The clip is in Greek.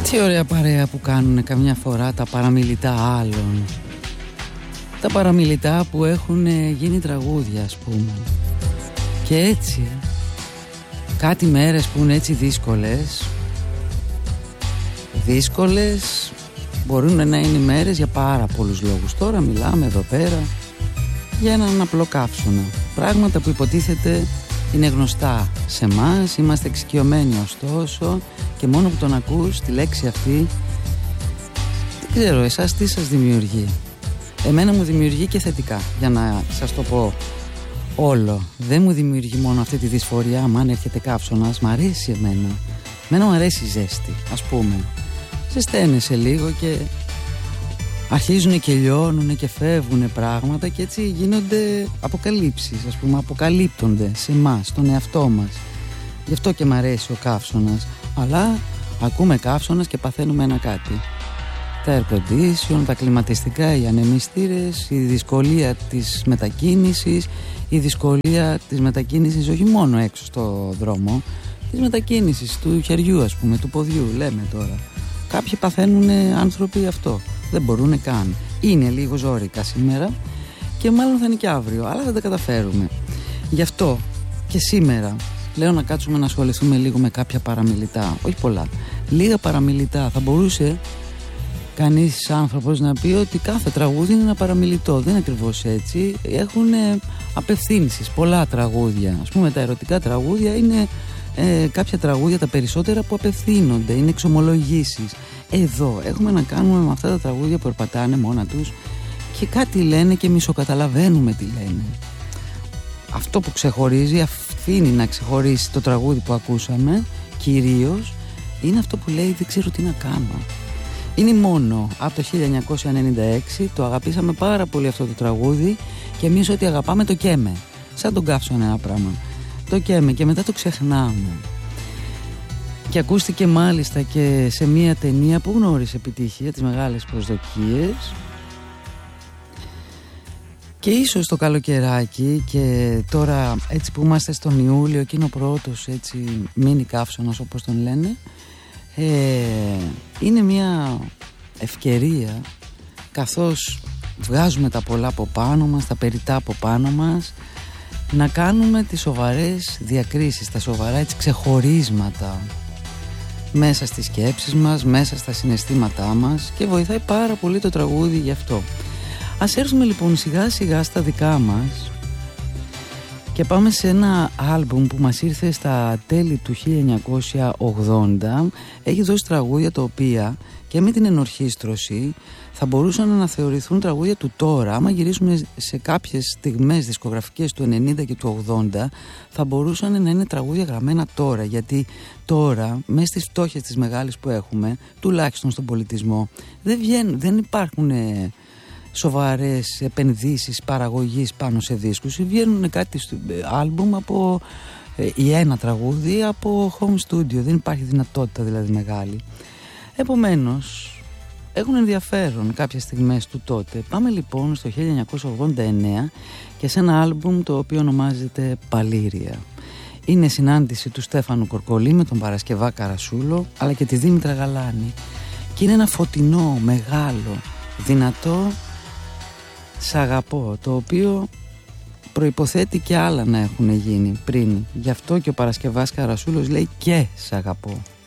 Τι ωραία παρέα που κάνουν καμιά φορά τα παραμιλητά άλλων. Τα παραμιλητά που έχουν γίνει τραγούδια, ας πούμε. Και έτσι κάτι μέρες που είναι έτσι δύσκολες μπορούν να είναι μέρες για πάρα πολλούς λόγους. Τώρα μιλάμε εδώ πέρα για έναν απλό καύσωνα. Πράγματα που υποτίθεται είναι γνωστά σε εμάς, είμαστε εξοικειωμένοι ωστόσο, και μόνο που τον ακούς τη λέξη αυτή, δεν ξέρω εσάς τι σας δημιουργεί. Εμένα μου δημιουργεί και θετικά, για να σας το πω όλο. Δεν μου δημιουργεί μόνο αυτή τη δυσφορία, αν έρχεται καύσωνας, μ' αρέσει εμένα. Εμένα μου αρέσει η ζέστη, ας πούμε. Ζεσταίνεσαι λίγο και αρχίζουν και λιώνουν και φεύγουν πράγματα και έτσι γίνονται αποκαλύψεις, ας πούμε, αποκαλύπτονται σε εμάς, στον εαυτό μας. Γι' αυτό και μ' αρέσει ο καύσωνας. Αλλά ακούμε καύσωνας και παθαίνουμε ένα κάτι. Τα air condition, τα κλιματιστικά, οι ανεμιστήρες, η δυσκολία της μετακίνησης, όχι μόνο έξω στο δρόμο, της μετακίνησης του χεριού, ας πούμε, του ποδιού, λέμε τώρα. Κάποιοι παθαίνουν άνθρωποι αυτό, δεν μπορούν καν. Είναι λίγο ζόρικα σήμερα και μάλλον θα είναι και αύριο, αλλά θα τα καταφέρουμε. Γι' αυτό και σήμερα λέω να κάτσουμε να ασχοληθούμε λίγο με κάποια παραμιλητά, όχι πολλά, λίγα παραμιλητά. Θα μπορούσε κανείς άνθρωπος να πει ότι κάθε τραγούδι είναι ένα παραμιλητό. Δεν είναι ακριβώς έτσι. Έχουν απευθύνσεις πολλά τραγούδια. Ας πούμε, τα ερωτικά τραγούδια είναι κάποια τραγούδια, τα περισσότερα, που απευθύνονται, είναι εξομολογήσεις. Εδώ έχουμε να κάνουμε με αυτά τα τραγούδια που περπατάνε μόνα τους και κάτι λένε και μισοκαταλαβαίνουμε τι λένε. Αυτό που ξεχωρίζει, αφήνει να ξεχωρίσει το τραγούδι που ακούσαμε κυρίως, είναι αυτό που λέει «δεν ξέρω τι να κάνω». Είναι μόνο από το 1996, το αγαπήσαμε πάρα πολύ αυτό το τραγούδι και εμείς ότι αγαπάμε το καίμε. Σαν τον καύσωνα ένα πράγμα. Το καίμε και μετά το ξεχνάμε. Και ακούστηκε μάλιστα και σε μια ταινία που γνώρισε επιτυχία, τις μεγάλες προσδοκίες. Και ίσως το καλοκαιράκι, και τώρα έτσι που είμαστε στον Ιούλιο και είναι ο πρώτος έτσι μίνι καύσωνας όπως τον λένε, είναι μια ευκαιρία, καθώς βγάζουμε τα πολλά από πάνω μας, τα περιτά από πάνω μας, να κάνουμε τις σοβαρές διακρίσεις, τα σοβαρά έτσι ξεχωρίσματα μέσα στις σκέψεις μας, μέσα στα συναισθήματά μας, και βοηθάει πάρα πολύ το τραγούδι γι' αυτό. Ας έρθουμε λοιπόν σιγά σιγά στα δικά μας και πάμε σε ένα άλμπουμ που μας ήρθε στα τέλη του 1980. Έχει δώσει τραγούδια τα οποία και με την ενορχήστρωση θα μπορούσαν να θεωρηθούν τραγούδια του τώρα. Άμα γυρίσουμε σε κάποιες στιγμές δισκογραφικές του 90 και του 80, θα μπορούσαν να είναι τραγούδια γραμμένα τώρα. Γιατί τώρα, μέσα στις φτώχειες τις μεγάλες που έχουμε, τουλάχιστον στον πολιτισμό, δεν υπάρχουν σοβαρές επενδύσεις παραγωγής πάνω σε δίσκους. Βγαίνουν κάτι άλμπουμ από ή ένα τραγούδι από home studio. Δεν υπάρχει δυνατότητα δηλαδή μεγάλη. Επομένως έχουν ενδιαφέρον κάποιες στιγμές του τότε. Πάμε λοιπόν στο 1989 και σε ένα άλμπουμ το οποίο ονομάζεται Παλήρια. Είναι συνάντηση του Στέφανου Κορκολή με τον Παρασκευά Καρασούλο αλλά και τη Δήμητρα Γαλάνη, και είναι ένα φωτεινό, μεγάλο, δυνατό «Σ' αγαπώ», το οποίο προϋποθέτει και άλλα να έχουν γίνει πριν. Γι' αυτό και ο Παρασκευάς Καρασούλος λέει και «Σ' αγαπώ».